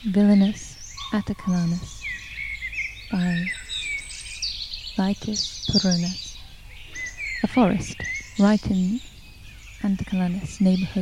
Villainous Atticalanus by Vitus Purunus. A forest right in Atticalanus neighborhood